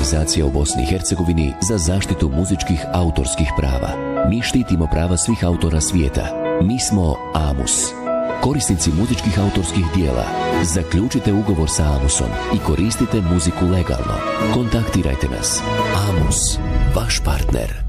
organizacija u Bosni i Hercegovini za zaštitu muzičkih autorskih prava. Mi štitimo prava svih autora svijeta. Mi smo AMUS. Korisnici muzičkih autorskih dijela, zaključite ugovor sa AMUS-om i koristite muziku legalno. Kontaktirajte nas. AMUS, vaš partner.